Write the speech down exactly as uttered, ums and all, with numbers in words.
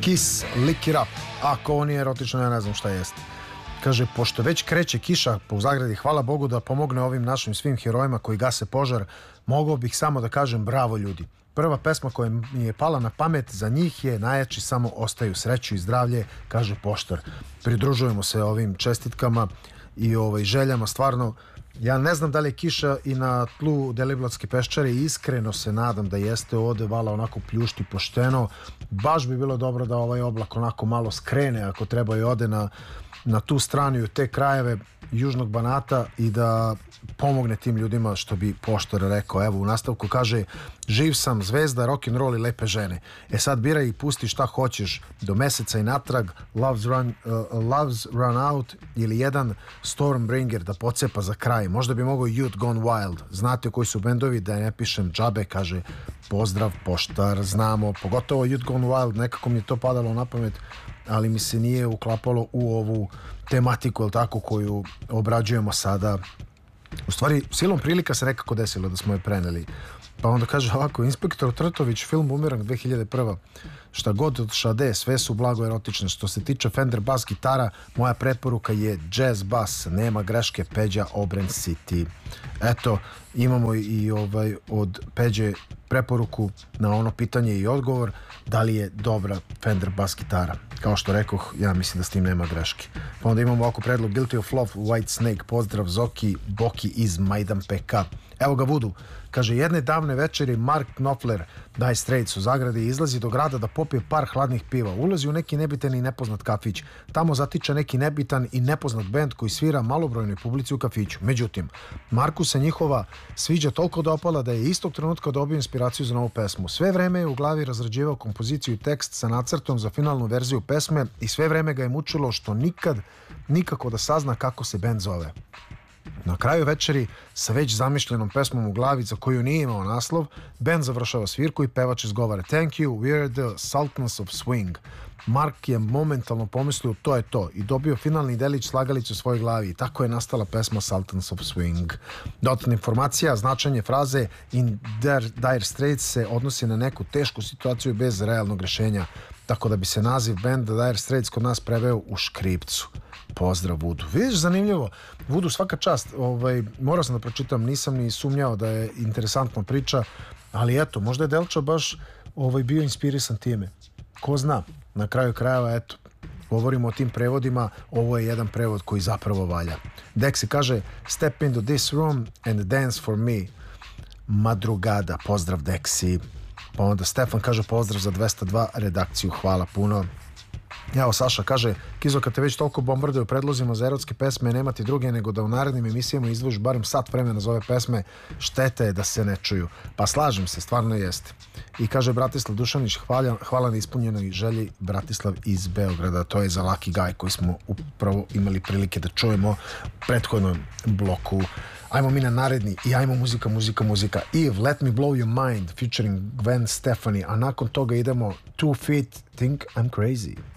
Kiss, Lick It Up. Ako ovo nije erotično, ja ne znam šta jeste. Kaže, pošto već kreće kiša po zagradi, hvala Bogu da pomogne ovim našim svim herojima koji gase požar, mogao bih samo da kažem bravo ljudi. Prva pesma koja mi je pala na pamet za njih je Najjači samo ostaju, sreću i zdravlje, kaže Poštar. Pridružujemo se ovim čestitkama i ovaj, željama, stvarno. Ja ne znam da li je kiša i na tlu Deliblatske peščare, iskreno se nadam da jeste, ovde vala onako pljušti pošteno. Baš bi bilo dobro da ovaj oblak onako malo skrene, ako treba i ode na, na tu stranu i u te krajeve Južnog Banata i da pomogne tim ljudima, što bi Poštar rekao. Evo u nastavku kaže, živ sam, zvezda, rock'n'roll i lepe žene. E sad biraj i pusti šta hoćeš, do meseca i natrag, Love's Run, uh, Love's Run Out ili jedan Stormbringer da pocepa za kraj. Možda bi mogao Youth Gone Wild. Znate koji su bendovi, da ne pišem džabe, kaže pozdrav Poštar, znamo, pogotovo Youth Gone Wild, nekako mi je to padalo na pamet, ali mi se nije uklapalo u ovu tematiku, ili tako, koju obrađujemo sada. U stvari, silom prilika se nekako desilo da smo je preneli. Pa onda kaže ovako, Inspektor Trtović, film Bumerang dve hiljade prva. Šta god od Šade, sve su blago erotične. Što se tiče Fender bas gitara, moja preporuka je Jazz Bass, nema greške, Peđa Obren City. Eto, imamo i ovaj od Peđe preporuku na ono pitanje i odgovor, da li je dobra Fender bas gitara. Kao što rekoh, ja mislim da s tim nema greške. Pa onda imamo ovako predlog Guilty of Love, White Snake, pozdrav Zoki, Boki iz Majdanpeka. Evo ga Vudu, kaže, jedne davne večeri Mark Knopfler, Dire Straits u zagradi, izlazi do grada da popije par hladnih piva. Ulazi u neki nebitan i nepoznat kafić. Tamo zatiče neki nebitan i nepoznat bend koji svira malobrojnoj publici u kafiću. Međutim, Marku se njihova sviđa toliko dopala da je istog trenutka dobio inspiraciju za novu pesmu. Sve vreme je u glavi razrađivao kompoziciju i tekst sa nacrtom za finalnu verziju pesme i sve vreme ga je mučilo što nikad, nikako da sazna kako se bend zove. Na kraju večeri, sa već zamišljenom pesmom u glavi za koju nije imao naslov, bend završava svirku i pevač izgovara Thank you, we're the Sultans of Swing. Mark je momentalno pomislio to je to i dobio finalni delić slagalicu u svojoj glavi i tako je nastala pesma Sultans of Swing. Dodatna informacija, značenje fraze In Dire Straits se odnosi na neku tešku situaciju bez realnog rešenja, tako da bi se naziv benda Dire Straits kod nas preveo u škripcu. Pozdrav Vudu. Vidiš, zanimljivo. Vudu, svaka čast. Ovaj, morao sam da pročitam, nisam ni sumnjao da je interesantna priča, ali eto, možda je Delča baš ovaj, bio inspirisan time. Ko zna, na kraju krajeva, eto, govorimo o tim prevodima, ovo je jedan prevod koji zapravo valja. Dexi kaže, step into this room and dance for me. Madrugada, pozdrav Dexi. Pa onda Stefan kaže, pozdrav za dvesta dva redakciju, hvala puno. Evo Saša kaže, Kizo, kad te već toliko bombarduju predlozima za erotske pesme, nema ti druge nego da u narednim emisijama izdvojiš barem sat vremena za ove pesme, šteta je da se ne čuju. Pa slažem se, stvarno jeste. I kaže Bratislav Dušanić, hvala, hvala na ispunjenoj želji, Bratislav iz Beograda, to je za Lucky Guy koji smo upravo imali prilike da čujemo u prethodnom bloku. Ajmo mi na naredni i ajmo muzika, muzika, muzika. Eve, Let Me Blow Your Mind featuring Gwen Stefani, a nakon toga idemo Two Feet, Think I'm Crazy.